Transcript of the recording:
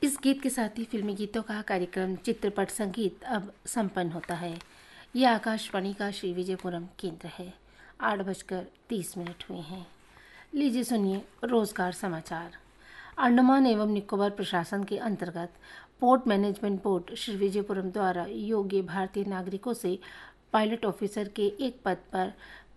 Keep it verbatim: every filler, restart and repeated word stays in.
इस गीत के साथ ही फिल्मी गीतों का कार्यक्रम चित्रपट संगीत अब संपन्न होता है। यह आकाशवाणी का श्री विजयपुरम केंद्र है। आठ बजकर तीस मिनट हुए हैं। लीजिए सुनिए रोजगार समाचार। अंडमान एवं निकोबार प्रशासन के अंतर्गत port management board Shri Vijayapuram द्वारा योग्य भारतीय नागरिकों से पायलट ऑफिसर के एक पद पर